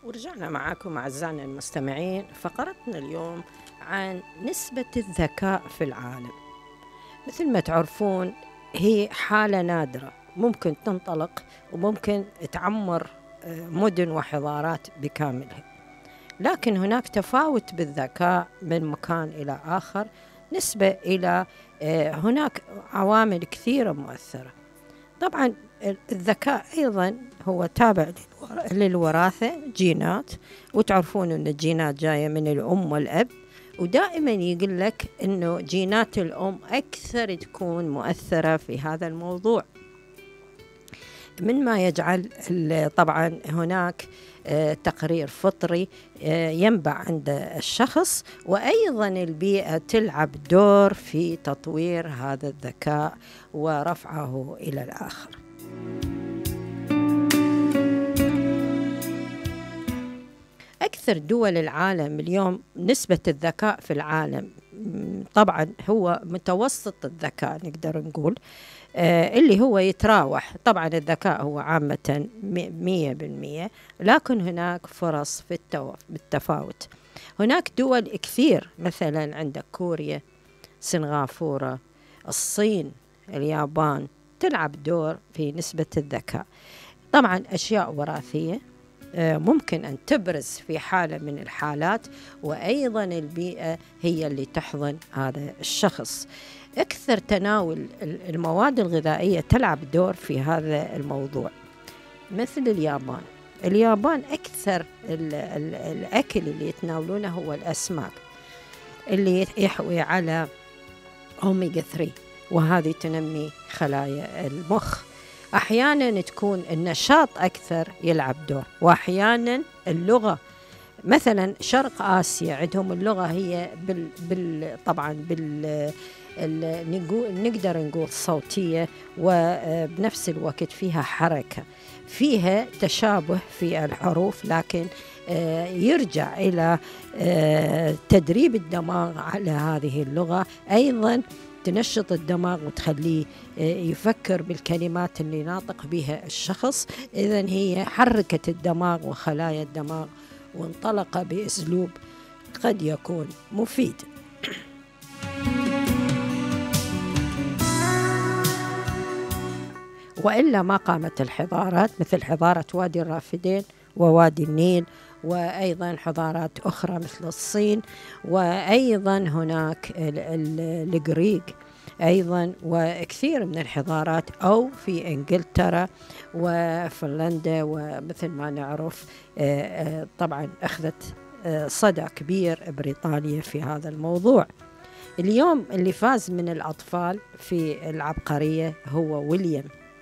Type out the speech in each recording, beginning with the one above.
ورجعنا معاكم أعزائنا المستمعين. فقرتنا اليوم عن نسبة الذكاء في العالم. مثل ما تعرفون هي حالة نادرة، ممكن تنطلق وممكن تعمر مدن وحضارات بكاملها، لكن هناك تفاوت بالذكاء من مكان إلى آخر نسبة إلى هناك عوامل كثيرة مؤثرة. طبعا الذكاء أيضا هو تابع للوراثة، جينات، وتعرفون أن الجينات جاية من الأم والأب، ودائما يقول لك أنه جينات الأم أكثر تكون مؤثرة في هذا الموضوع، من ما يجعل طبعا هناك تقرير فطري ينبع عند الشخص، وأيضا البيئة تلعب دور في تطوير هذا الذكاء ورفعه إلى الآخر. أكثر دول العالم اليوم نسبة الذكاء في العالم طبعا هو متوسط الذكاء، نقدر نقول اللي هو يتراوح. طبعا الذكاء هو عامة 100%، لكن هناك فرص في بالتفاوت. هناك دول كثير، مثلا عندك كوريا، سنغافورة، الصين، اليابان، تلعب دور في نسبة الذكاء. طبعا أشياء وراثية ممكن أن تبرز في حالة من الحالات، وأيضا البيئة هي اللي تحضن هذا الشخص. أكثر تناول المواد الغذائية تلعب دور في هذا الموضوع، مثل اليابان أكثر الأكل اللي يتناولونه هو الأسماك اللي يحوي على أوميغا 3، وهذه تنمي خلايا المخ. أحيانا تكون النشاط أكثر يلعب دور، وأحيانا اللغة. مثلا شرق آسيا عندهم اللغة هي طبعا نقدر نقول صوتية، وبنفس الوقت فيها حركة، فيها تشابه في الحروف، لكن يرجع إلى تدريب الدماغ على هذه اللغة، أيضا تنشط الدماغ وتخليه يفكر بالكلمات اللي ناطق بها الشخص. إذن هي حركت الدماغ وخلايا الدماغ، وانطلق بأسلوب قد يكون مفيد. وإلا ما قامت الحضارات مثل حضارة وادي الرافدين ووادي النيل، وأيضا حضارات أخرى مثل الصين، وأيضا هناك الغريق أيضا، وكثير من الحضارات، أو في إنجلترا وفنلندا، ومثل ما نعرف طبعا أخذت صدى كبير بريطانيا في هذا الموضوع. اليوم اللي فاز من الأطفال في العبقرية هو ويليام،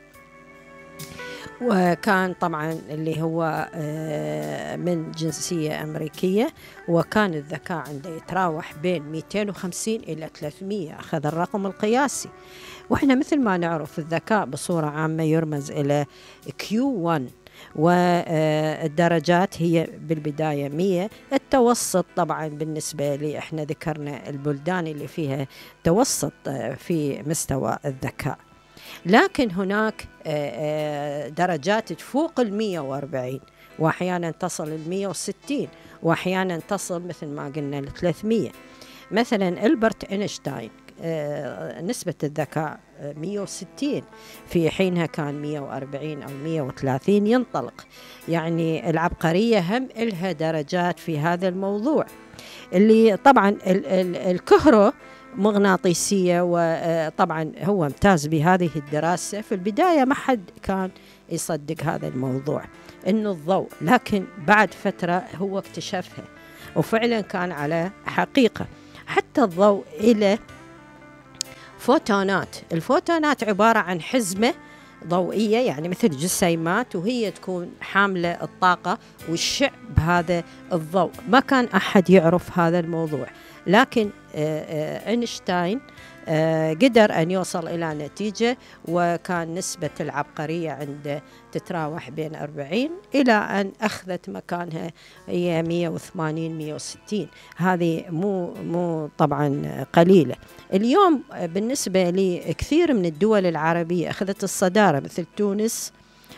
وكان طبعا اللي هو من جنسية أمريكية، وكان الذكاء عنده يتراوح بين 250 إلى 300، أخذ الرقم القياسي. وإحنا مثل ما نعرف الذكاء بصورة عامة يرمز إلى Q1، والدرجات هي بالبداية 100. التوسط طبعا بالنسبة لي إحنا ذكرنا البلدان اللي فيها توسط في مستوى الذكاء، لكن هناك درجات تفوق 140، وأحيانا تصل 160، وأحيانا تصل مثل ما قلنا 300. مثلا ألبرت أينشتاين نسبة الذكاء 160، في حينها كان 140 أو 130 ينطلق. يعني العبقرية هم إلها درجات في هذا الموضوع. اللي طبعا الكهرو مغناطيسية، وطبعا هو امتاز بهذه الدراسة. في البداية ما حد كان يصدق هذا الموضوع إنه الضوء، لكن بعد فترة هو اكتشفها، وفعلا كان على حقيقة. حتى الضوء إلى فوتونات، الفوتونات عبارة عن حزمة ضوئية، يعني مثل جسيمات، وهي تكون حاملة الطاقة والشع بهذا الضوء. ما كان أحد يعرف هذا الموضوع، لكن أينشتاين قدر أن يوصل إلى نتيجة، وكان نسبة العبقرية عنده تتراوح بين 40 إلى أن أخذت مكانها هي 180 160. هذه مو طبعا قليلة. اليوم بالنسبة لي كثير من الدول العربية أخذت الصدارة، مثل تونس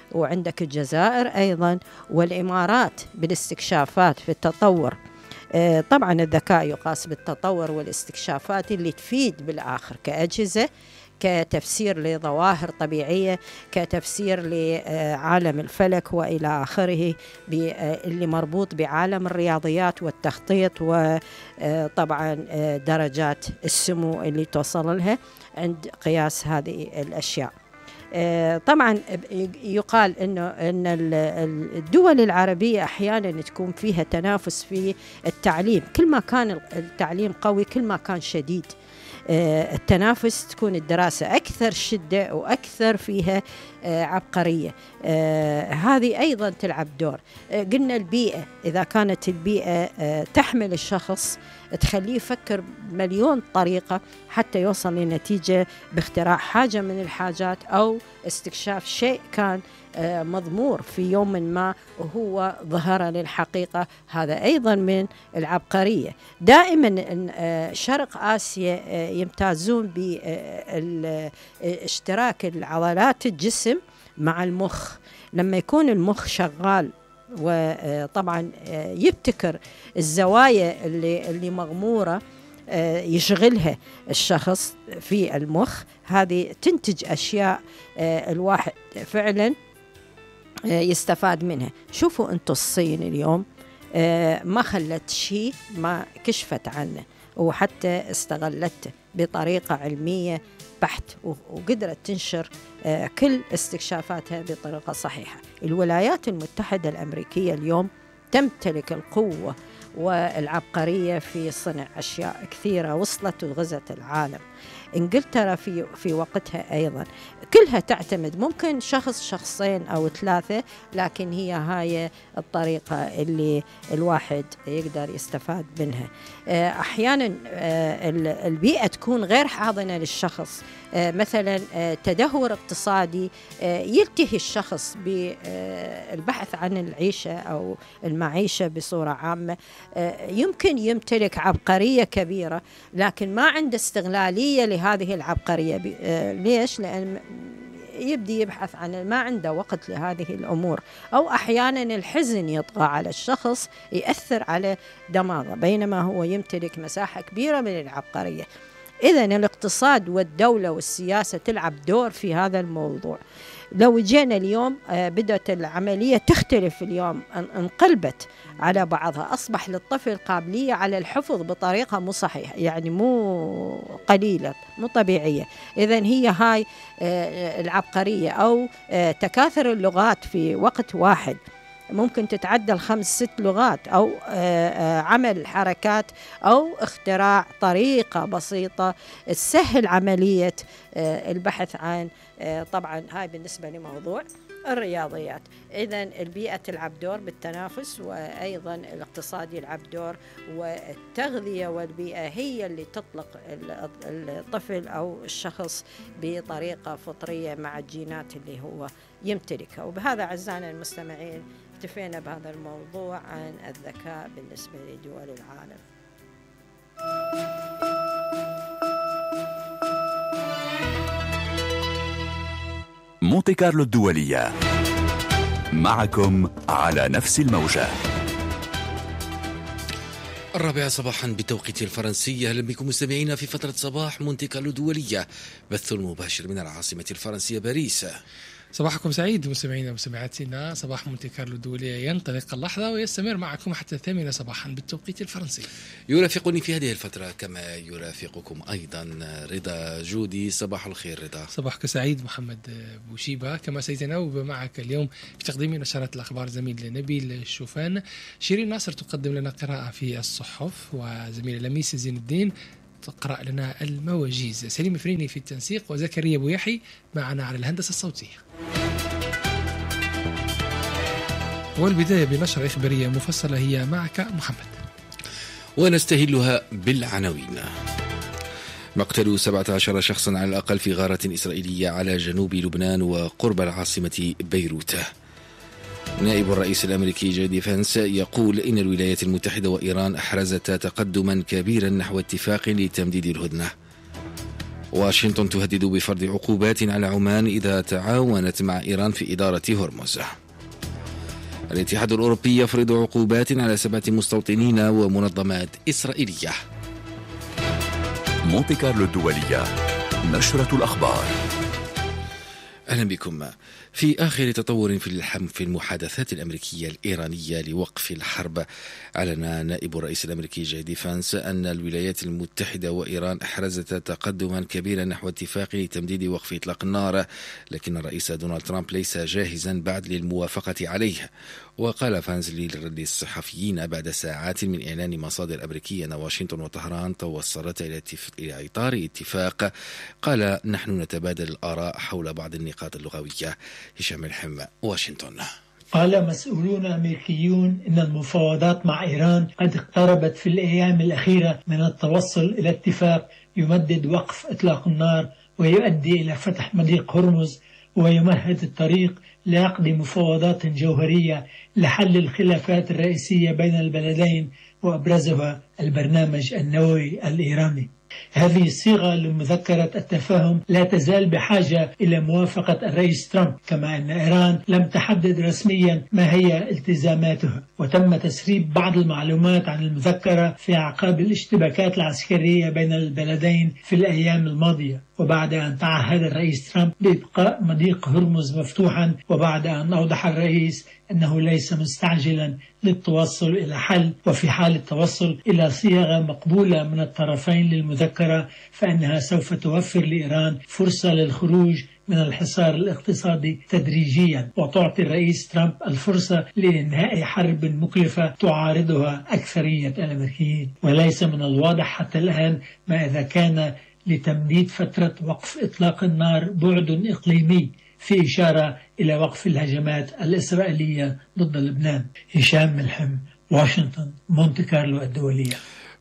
وعندك الجزائر أيضا، والإمارات بالاستكشافات في التطور. طبعا الذكاء يقاس بالتطور والاستكشافات اللي تفيد بالآخر كأجهزة، كتفسير لظواهر طبيعية، كتفسير لعالم الفلك وإلى آخره، اللي مربوط بعالم الرياضيات والتخطيط، وطبعا درجات السمو اللي توصل لها عند قياس هذه الأشياء. طبعا يقال أن الدول العربية أحيانا تكون فيها تنافس في التعليم. كل ما كان التعليم قوي كل ما كان شديد التنافس، تكون الدراسة أكثر شدة وأكثر فيها عبقرية. هذه أيضا تلعب دور. قلنا البيئة، إذا كانت البيئة تحمل الشخص تخليه يفكر بمليون طريقة حتى يوصل لنتيجة باختراع حاجة من الحاجات أو استكشاف شيء كان مضمور في يوم ما وهو ظهر للحقيقة. هذا أيضا من العبقرية. دائما شرق آسيا يمتازون باشتراك العضلات الجسم مع المخ. لما يكون المخ شغال وطبعا يبتكر الزوايا اللي مغمورة يشغلها الشخص في المخ، هذه تنتج أشياء الواحد فعلا يستفاد منها. شوفوا أنتوا الصين اليوم ما خلت شيء ما كشفت عنه وحتى استغلته بطريقة علمية بحت، وقدرت تنشر كل استكشافاتها بطريقة صحيحة. الولايات المتحدة الأمريكية اليوم تمتلك القوة والعبقرية في صنع أشياء كثيرة وصلت وغزت العالم. إنجلترا في وقتها أيضا كلها تعتمد، ممكن شخص شخصين أو ثلاثة، لكن هي هاي الطريقة اللي الواحد يقدر يستفاد منها. أحيانا البيئة تكون غير حاضنة للشخص، مثلا تدهور اقتصادي يلتهي الشخص بالبحث عن العيشة أو المعيشة بصورة عامة. يمكن يمتلك عبقرية كبيرة لكن ما عنده استغلالية لهذه العبقرية. ليش؟ لأن يبدي يبحث عن ما عنده وقت لهذه الأمور، أو أحيانا الحزن يطغى على الشخص يأثر على دماغه بينما هو يمتلك مساحة كبيرة من العبقرية. إذن الاقتصاد والدولة والسياسة تلعب دور في هذا الموضوع. لو جينا اليوم بدأت العملية تختلف، اليوم انقلبت على بعضها، أصبح للطفل قابلية على الحفظ بطريقة مو صحيحة، يعني مو قليلة مو طبيعية. إذن هي هاي العبقرية، أو تكاثر اللغات في وقت واحد، ممكن تتعدل 5-6 لغات، أو عمل حركات أو اختراع طريقة بسيطة تسهل عملية البحث عن طبعا هاي بالنسبة لموضوع الرياضيات. إذن البيئة تلعب دور بالتنافس، وأيضا الاقتصاد يلعب دور، والتغذية والبيئة هي اللي تطلق الطفل أو الشخص بطريقة فطرية مع الجينات اللي هو يمتلكها. وبهذا أعزائنا المستمعين اكتفينا بهذا الموضوع عن الذكاء بالنسبة لدول العالم. مونتي كارلو الدولية معكم على نفس الموجة. 4 صباحا بالتوقيت الفرنسي. أهلا بكم مستمعينا في فترة صباح مونتي كارلو الدولية، بث مباشر من العاصمة الفرنسية باريس. صباحكم سعيد مستمعينا ومستمعاتنا. صباح مونتي كارلو الدولية ينطلق اللحظة ويستمر معكم حتى 8 صباحا بالتوقيت الفرنسي. يرافقني في هذه الفترة كما يرافقكم أيضا رضا جودي. صباح الخير رضا. صباحك سعيد محمد بوشيبة. كما سيتناوب معك اليوم في تقديم نشرات الأخبار زميل نبيل الشوفان، شيرين ناصر تقدم لنا قراءة في الصحف، وزميل لميس زين الدين تقرأ لنا المواجيز، سليم فريني في التنسيق، وزكريا بويحي معنا على الهندسة الصوتية. والبداية بنشرة إخبارية مفصلة هي معك محمد، ونستهلها بالعناوين. مقتل 17 شخصا على الأقل في غارة إسرائيلية على جنوب لبنان وقرب العاصمة بيروت. نائب الرئيس الأمريكي جي فانس يقول إن الولايات المتحدة وإيران أحرزتا تقدما كبيرا نحو اتفاق لتمديد الهدنة. واشنطن تهدد بفرض عقوبات على عمان إذا تعاونت مع إيران في إدارة هرمز. الاتحاد الأوروبي يفرض عقوبات على 7 مستوطنين ومنظمات إسرائيلية. مونتي كارلو الدولية، نشرة الأخبار. أهلا بكم. في آخر تطور في المحادثات الأمريكية الإيرانية لوقف الحرب، أعلن نائب الرئيس الأمريكي جي دي فانس أن الولايات المتحدة وإيران أحرزتا تقدما كبيرا نحو اتفاق لتمديد وقف إطلاق النار، لكن الرئيس دونالد ترامب ليس جاهزا بعد للموافقة عليه. وقال فانس للصحفيين بعد ساعات من إعلان مصادر أمريكية أن واشنطن وطهران توصلتا إلى إطار اتفاق. قال: نحن نتبادل الآراء حول بعض النقاط اللغوية. هشام الحم، واشنطن. قال مسؤولون أمريكيون إن المفاوضات مع إيران قد اقتربت في الأيام الأخيرة من التوصل إلى اتفاق يمدد وقف إطلاق النار ويؤدي إلى فتح مضيق هرمز ويمهد الطريق لعقد مفاوضات جوهرية لحل الخلافات الرئيسية بين البلدين وأبرزها البرنامج النووي الإيراني. هذه الصيغة لمذكرة التفاهم لا تزال بحاجة إلى موافقة الرئيس ترامب، كما أن إيران لم تحدد رسميا ما هي التزاماتها، وتم تسريب بعض المعلومات عن المذكرة في أعقاب الاشتباكات العسكرية بين البلدين في الأيام الماضية، وبعد أن تعهد الرئيس ترامب بإبقاء مضيق هرمز مفتوحا، وبعد أن أوضح الرئيس أنه ليس مستعجلا للتوصل إلى حل، وفي حال التوصل إلى صيغة مقبولة من الطرفين للمذكرة فإنها سوف توفر لإيران فرصة للخروج من الحصار الاقتصادي تدريجيا، وتعطي الرئيس ترامب الفرصة لإنهاء حرب مكلفة تعارضها أكثرية الأمريكيين. وليس من الواضح حتى الآن ما إذا كان لتمديد فترة وقف إطلاق النار بعد إقليمي في إشارة إلى وقف الهجمات الإسرائيلية ضد لبنان. هشام ملحم، واشنطن، مونتي كارلو الدولية.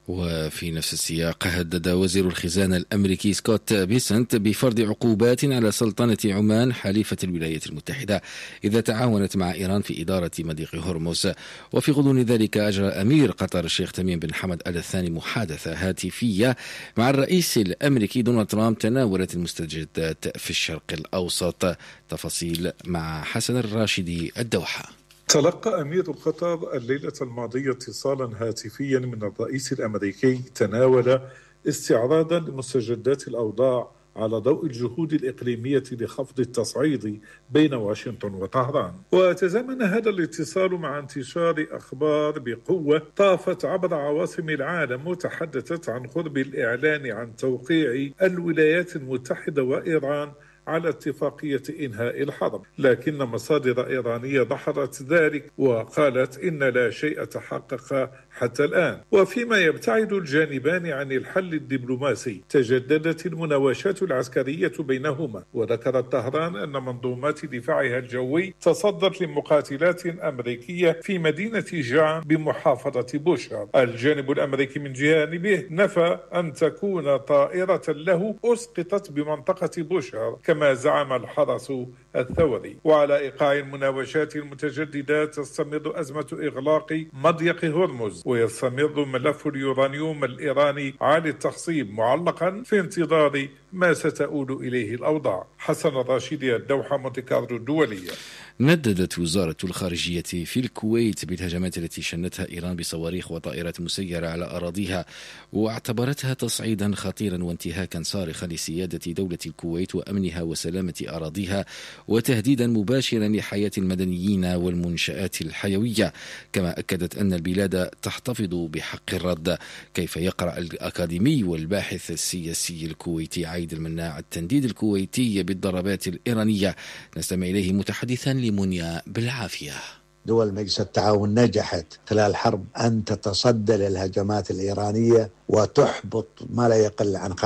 وفي نفس السياق هدد وزير الخزانة الأمريكي سكوت بيسنت بفرض عقوبات على سلطنة عمان حليفة الولايات المتحدة إذا تعاونت مع إيران في إدارة مضيق هرمز. وفي غضون ذلك أجرى أمير قطر الشيخ تميم بن حمد آل الثاني محادثة هاتفية مع الرئيس الأمريكي دونالد ترامب تناولت المستجدات في الشرق الأوسط. تفاصيل مع حسن الراشدي، الدوحة. تلقى أمير قطر الليلة الماضية اتصالا هاتفيا من الرئيس الأمريكي تناول استعراضا لمستجدات الأوضاع على ضوء الجهود الإقليمية لخفض التصعيد بين واشنطن وطهران. وتزامن هذا الاتصال مع انتشار أخبار بقوة طافت عبر عواصم العالم وتحدثت عن قرب الإعلان عن توقيع الولايات المتحدة وإيران على اتفاقية إنهاء الحرب، لكن مصادر إيرانية دحضت ذلك وقالت إن لا شيء تحقق حتى الآن. وفيما يبتعد الجانبان عن الحل الدبلوماسي تجددت المناوشات العسكرية بينهما، وذكرت طهران أن منظومات دفاعها الجوي تصدت لمقاتلات أمريكية في مدينة جان بمحافظة بوشهر. الجانب الأمريكي من جانبه نفى أن تكون طائرة له أسقطت بمنطقة بوشهر كما زعم الحرس الثوري. وعلى إيقاع المناوشات المتجددة تستمر أزمة إغلاق مضيق هرمز، ويستمر ملف اليورانيوم الإيراني عالي التخصيب معلقا في انتظار ما ستؤول إليه الأوضاع. حسن الراشدي، الدوحة، مونتي كارلو الدولية. نددت وزارة الخارجية في الكويت بالهجمات التي شنتها إيران بصواريخ وطائرات مسيرة على أراضيها، واعتبرتها تصعيدا خطيرا وانتهاكا صارخا لسيادة دولة الكويت وأمنها وسلامة أراضيها، وتهديدا مباشرا لحياة المدنيين والمنشآت الحيوية. كما أكدت أن البلاد تحتفظ بحق الرد. كيف يقرأ الأكاديمي والباحث السياسي الكويتي عايد المناع التنديد الكويتي بالضربات الإيرانية؟ نستمع إليه متحدثا لمنيا بالعافية. دول مجلس التعاون نجحت خلال الحرب أن تتصدى للهجمات الإيرانية وتحبط ما لا يقل عن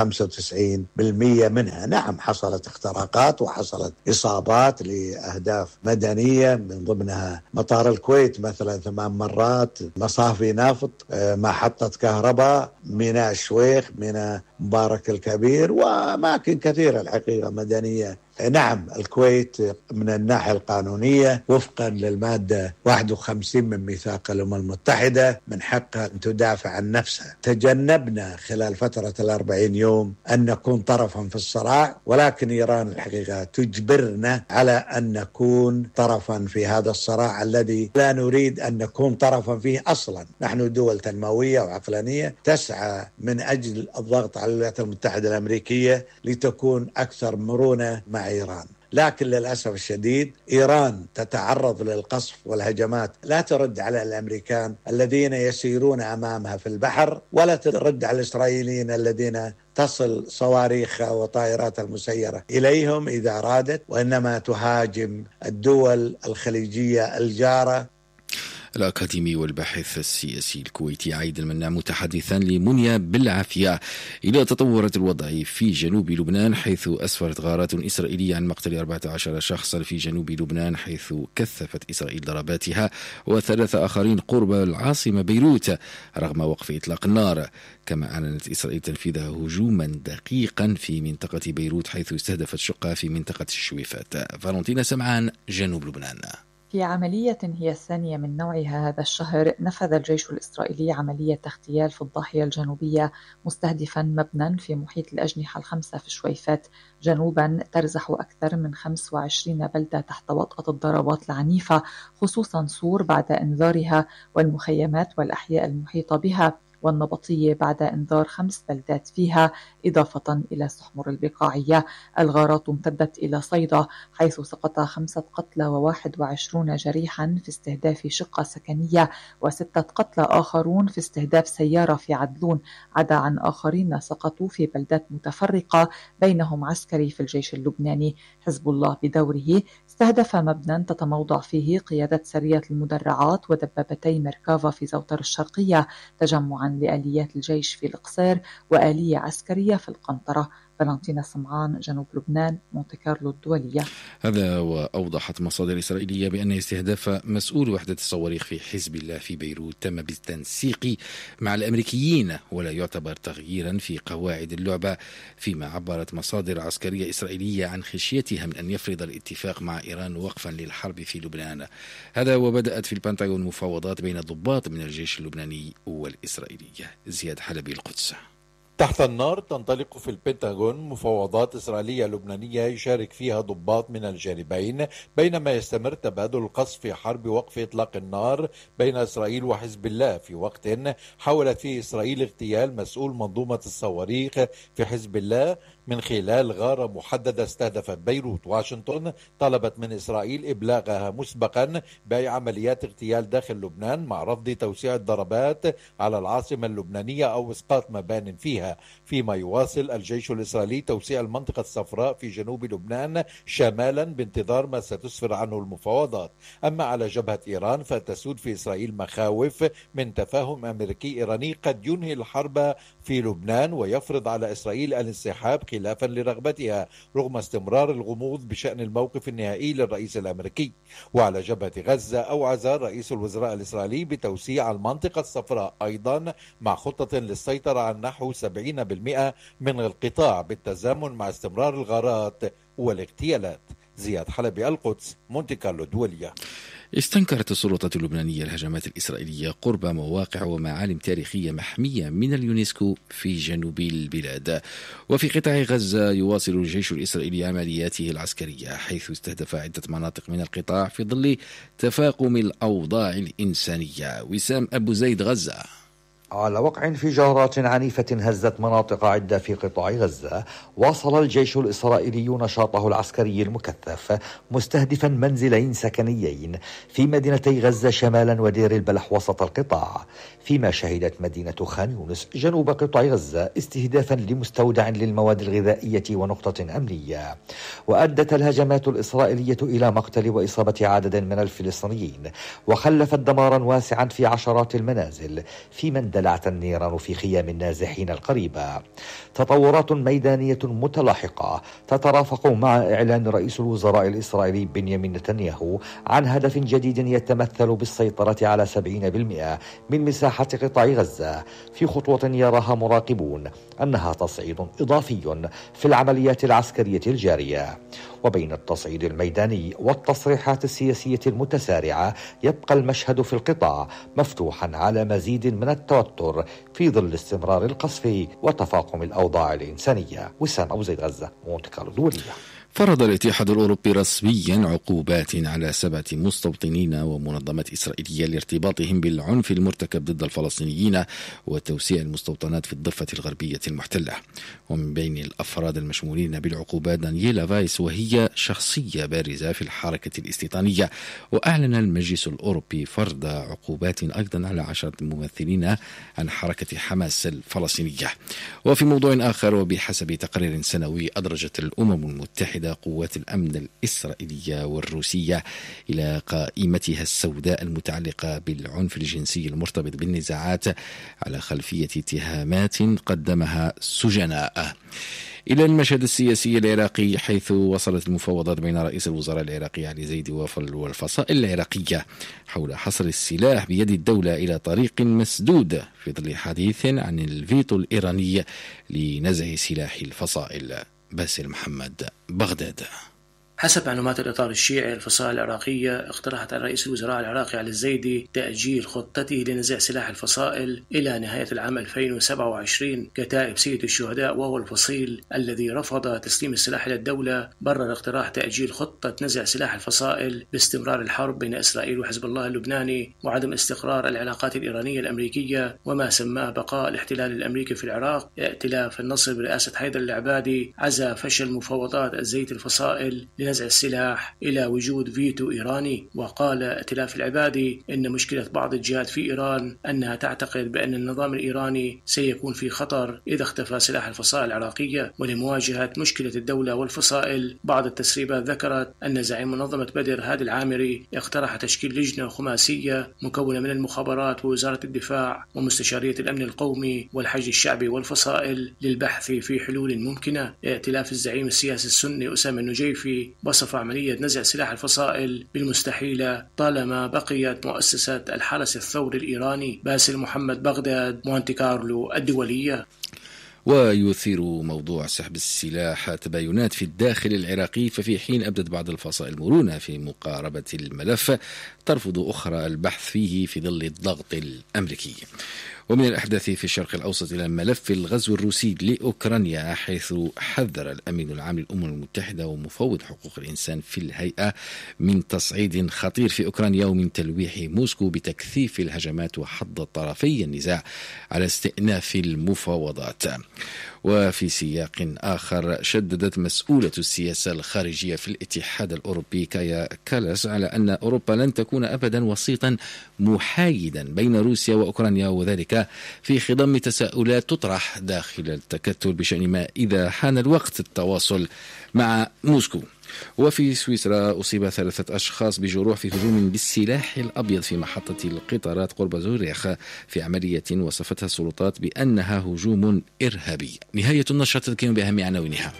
95% منها. نعم، حصلت اختراقات وحصلت إصابات لأهداف مدنية، من ضمنها مطار الكويت مثلا 8 مرات، مصافي نفط، محطة كهرباء، ميناء الشويخ، ميناء مبارك الكبير، وأماكن كثيرة الحقيقة مدنية نعم، الكويت من الناحية القانونية وفقا للمادة 51 من ميثاق الأمم المتحدة من حقها أن تدافع عن نفسها. تجنبنا خلال فترة 40 يوم أن نكون طرفا في الصراع، ولكن إيران الحقيقة تجبرنا على أن نكون طرفا في هذا الصراع الذي لا نريد أن نكون طرفا فيه أصلا. نحن دول تنموية وعقلانية تسعى من أجل الضغط على الولايات المتحدة الأمريكية لتكون أكثر مرونة مع إيران، لكن للأسف الشديد إيران تتعرض للقصف والهجمات، لا ترد على الأمريكان الذين يسيرون أمامها في البحر، ولا ترد على الإسرائيليين الذين تصل صواريخها وطائرات المسيرة إليهم إذا أرادت، وإنما تهاجم الدول الخليجية الجارة. الأكاديمي والباحث السياسي الكويتي عايد المناع متحدثا لمنيا بالعافية إلى تطورات الوضع في جنوب لبنان، حيث أسفرت غارات إسرائيلية عن مقتل 14 شخصا في جنوب لبنان، حيث كثفت إسرائيل ضرباتها و3 آخرين قرب العاصمة بيروت رغم وقف إطلاق النار. كما أعلنت إسرائيل تنفيذ هجوما دقيقا في منطقة بيروت، حيث استهدفت شقة في منطقة الشويفات. فالنتينا سمعان، جنوب لبنان. في عملية هي الثانية من نوعها هذا الشهر، نفذ الجيش الإسرائيلي عملية اغتيال في الضاحية الجنوبية مستهدفا مبنى في محيط الأجنحة ال5 في شويفات جنوبا ترزح أكثر من 25 بلدة تحت وطأة الضربات العنيفة، خصوصا صور بعد إنذارها والمخيمات والأحياء المحيطة بها، والنبطية بعد إنذار 5 بلدات فيها، إضافة إلى سحمر البقاعية. الغارات امتدت إلى صيدا، حيث سقط 5 قتلى و21 جريحا في استهداف شقة سكنية، و6 قتلى آخرون في استهداف سيارة في عدلون، عدا عن آخرين سقطوا في بلدات متفرقة بينهم عسكري في الجيش اللبناني. حزب الله بدوره استهدف مبنى تتموضع فيه قيادة سرية المدرعات ودبابتي ميركافا في زوتر الشرقية، تجمعا لآليات الجيش في القصير وآلية عسكرية في القنطرة. فالنتينا سمعان، جنوب لبنان، مونتي كارلو الدولية. هذا وأوضحت مصادر إسرائيلية بأن استهداف مسؤول وحدة الصواريخ في حزب الله في بيروت تم بالتنسيق مع الأمريكيين ولا يعتبر تغييرا في قواعد اللعبة، فيما عبرت مصادر عسكرية إسرائيلية عن خشيتها من أن يفرض الاتفاق مع إيران وقفا للحرب في لبنان. هذا وبدأت في البنتاغون مفاوضات بين ضباط من الجيش اللبناني والإسرائيلي. زياد حلبي، القدس. تحت النار تنطلق في البنتاغون مفاوضات إسرائيلية لبنانية يشارك فيها ضباط من الجانبين، بينما يستمر تبادل القصف في حرب وقف إطلاق النار بين إسرائيل وحزب الله، في وقت حاولت فيه إسرائيل اغتيال مسؤول منظومة الصواريخ في حزب الله من خلال غارة محددة استهدفت بيروت. واشنطن طلبت من إسرائيل إبلاغها مسبقا بأي عمليات اغتيال داخل لبنان، مع رفض توسيع الضربات على العاصمة اللبنانية أو إسقاط مبان فيها. فيما يواصل الجيش الإسرائيلي توسيع المنطقة الصفراء في جنوب لبنان شمالا بانتظار ما ستسفر عنه المفاوضات. أما على جبهة إيران فتسود في إسرائيل مخاوف من تفاهم أمريكي إيراني قد ينهي الحرب في لبنان ويفرض على إسرائيل الانسحاب خلافا لرغبتها، رغم استمرار الغموض بشأن الموقف النهائي للرئيس الأمريكي. وعلى جبهة غزة أوعز رئيس الوزراء الإسرائيلي بتوسيع المنطقة الصفراء أيضا، مع خطة للسيطرة على نحو 70% من القطاع بالتزامن مع استمرار الغارات والاغتيالات. زياد حلبي، القدس، مونتي كارلو الدولية. استنكرت السلطات اللبنانية الهجمات الإسرائيلية قرب مواقع ومعالم تاريخية محمية من اليونسكو في جنوب البلاد. وفي قطاع غزة يواصل الجيش الإسرائيلي عملياته العسكرية، حيث استهدف عدة مناطق من القطاع في ظل تفاقم الأوضاع الإنسانية. وسام أبو زيد، غزة. على وقع انفجارات عنيفة هزت مناطق عدة في قطاع غزة، واصل الجيش الإسرائيلي نشاطه العسكري المكثف مستهدفا منزلين سكنيين في مدينتي غزة شمالا ودير البلح وسط القطاع، فيما شهدت مدينة خان يونس جنوب قطاع غزة استهدافا لمستودع للمواد الغذائية ونقطة أمنية. وأدت الهجمات الإسرائيلية إلى مقتل وإصابة عدد من الفلسطينيين، وخلفت دمارا واسعا في عشرات المنازل في من اندلعت النيران في خيام النازحين القريبة. تطورات ميدانية متلاحقة تترافق مع إعلان رئيس الوزراء الإسرائيلي بنيامين نتنياهو عن هدف جديد يتمثل بالسيطرة على 70% من مساحة قطاع غزة، في خطوة يراها مراقبون أنها تصعيد إضافي في العمليات العسكرية الجارية. وبين التصعيد الميداني والتصريحات السياسية المتسارعة يبقى المشهد في القطاع مفتوحا على مزيد من التوتر في ظل استمرار القصف وتفاقم الأوضاع الإنسانية. وسام أبو زيد، غزة، مونتي كارلو دولية. فرض الاتحاد الأوروبي رسميا عقوبات على 7 مستوطنين ومنظمات إسرائيلية لارتباطهم بالعنف المرتكب ضد الفلسطينيين وتوسيع المستوطنات في الضفة الغربية المحتلة. ومن بين الأفراد المشمولين بالعقوبات دانييلا فايس، وهي شخصية بارزة في الحركة الاستيطانية. وأعلن المجلس الأوروبي فرض عقوبات أيضا على 10 ممثلين عن حركة حماس الفلسطينية. وفي موضوع آخر، وبحسب تقرير سنوي أدرجت الأمم المتحدة قوات الأمن الإسرائيلية والروسية إلى قائمتها السوداء المتعلقة بالعنف الجنسي المرتبط بالنزاعات على خلفية اتهامات قدمها سجناء. إلى المشهد السياسي العراقي، حيث وصلت المفاوضات بين رئيس الوزراء العراقي علي زيدي والفصائل العراقية حول حصر السلاح بيد الدولة إلى طريق مسدود، في ظل حديث عن الفيتو الإيراني لنزع سلاح الفصائل. باسل محمد، بغداد. حسب معلومات الإطار الشيعي، الفصائل العراقية اقترحت على رئيس الوزراء العراقي علي الزيدي تأجيل خطته لنزع سلاح الفصائل إلى نهاية العام 2027 كتائب سيد الشهداء، وهو الفصيل الذي رفض تسليم السلاح إلى الدولة. برر اقتراح تأجيل خطة نزع سلاح الفصائل باستمرار الحرب بين إسرائيل وحزب الله اللبناني وعدم استقرار العلاقات الإيرانية الأمريكية، وما سماه بقاء الاحتلال الأمريكي في العراق. ائتلاف النصر برئاسة حيدر العبادي عزا فشل مفاوضات الزيت الفصائل نزع السلاح إلى وجود فيتو إيراني. وقال ائتلاف العبادي إن مشكلة بعض الجهات في إيران أنها تعتقد بأن النظام الإيراني سيكون في خطر إذا اختفى سلاح الفصائل العراقية. ولمواجهة مشكلة الدولة والفصائل، بعض التسريبات ذكرت أن زعيم منظمة بدر هادي العامري اقترح تشكيل لجنة خماسية مكونة من المخابرات ووزارة الدفاع ومستشارية الأمن القومي والحج الشعبي والفصائل للبحث في حلول ممكنة. ائتلاف الزعيم السياسي السني أسامة النجيفي وصف عملية نزع سلاح الفصائل بالمستحيلة طالما بقيت مؤسسة الحرس الثوري الإيراني. باسل محمد، بغداد، مونتي كارلو الدولية. ويثير موضوع سحب السلاح تباينات في الداخل العراقي، ففي حين أبدت بعض الفصائل مرونة في مقاربة الملف، ترفض أخرى البحث فيه في ظل الضغط الأمريكي. ومن الأحداث في الشرق الأوسط إلى ملف الغزو الروسي لأوكرانيا، حيث حذر الأمين العام للأمم المتحدة ومفوض حقوق الإنسان في الهيئة من تصعيد خطير في أوكرانيا ومن تلويح موسكو بتكثيف الهجمات وحض طرفي النزاع على استئناف المفاوضات. وفي سياق آخر، شددت مسؤولة السياسة الخارجية في الاتحاد الأوروبي كايا كالاس على أن أوروبا لن تكون أبدا وسيطا محايدا بين روسيا وأوكرانيا، وذلك في خضم تساؤلات تطرح داخل التكتل بشأن ما إذا حان الوقت التواصل مع موسكو. وفي سويسرا، أصيب 3 أشخاص بجروح في هجوم بالسلاح الأبيض في محطة القطارات قرب زوريخ في عملية وصفتها السلطات بأنها هجوم إرهابي. نهاية النشرة، تذكر بأهم عناوينها.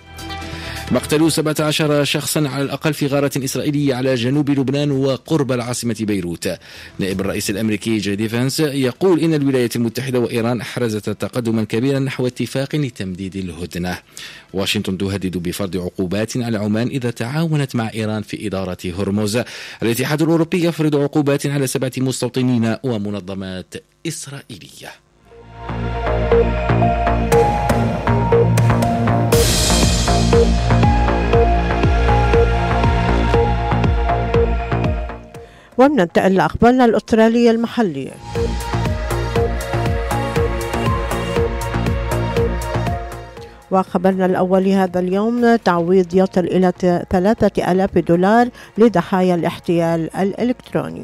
مقتل 17 شخصا على الأقل في غارة إسرائيلية على جنوب لبنان وقرب العاصمة بيروت. نائب الرئيس الأمريكي جي دي فانس يقول إن الولايات المتحدة وإيران أحرزتا تقدما كبيرا نحو اتفاق لتمديد الهدنة. واشنطن تهدد بفرض عقوبات على عمان إذا تعاونت مع إيران في إدارة هرمز. الاتحاد الأوروبي يفرض عقوبات على 7 مستوطنين ومنظمات إسرائيلية. وننتقل لأخبارنا الأسترالية المحلية. وخبرنا الأول هذا اليوم، تعويض يصل إلى 3000 دولار لضحايا الاحتيال الإلكتروني.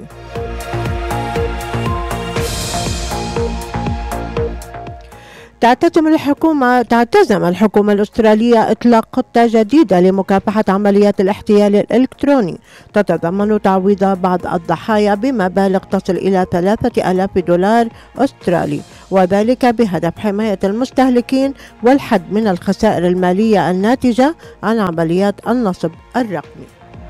تعتزم الحكومة الأسترالية إطلاق خطة جديدة لمكافحة عمليات الاحتيال الإلكتروني تتضمن تعويض بعض الضحايا بمبالغ تصل إلى 3000 دولار أسترالي، وذلك بهدف حماية المستهلكين والحد من الخسائر المالية الناتجة عن عمليات النصب الرقمي.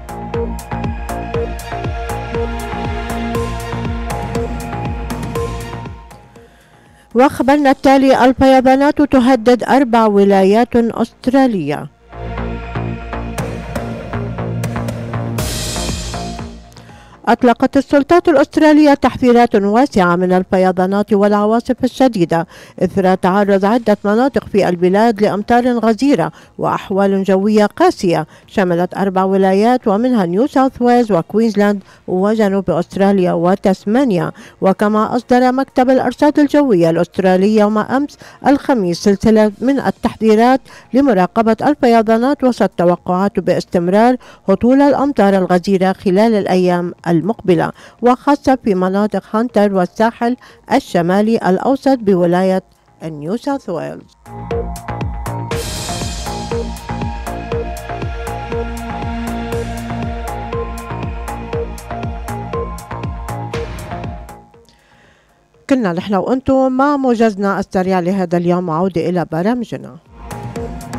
وخبرنا التالي: الفيضانات تهدد 4 ولايات أسترالية. أطلقت السلطات الأسترالية تحذيرات واسعة من الفيضانات والعواصف الشديدة إثر تعرض عدة مناطق في البلاد لأمطار غزيرة وأحوال جوية قاسية شملت 4 ولايات ومنها نيو ساوث ويلز وكوينزلاند وجنوب أستراليا وتسمانيا. وكما أصدر مكتب الأرصاد الجوية الأسترالي يوم أمس الخميس سلسلة من التحذيرات لمراقبة الفيضانات، وسط توقعات باستمرار هطول الأمطار الغزيرة خلال الأيام المقبلة، وخاصة في مناطق هانتر والساحل الشمالي الأوسط بولاية نيو ساوث ويلز. كنا نحن وأنتم مع موجزنا السريع لهذا اليوم. عودة إلى برامجنا.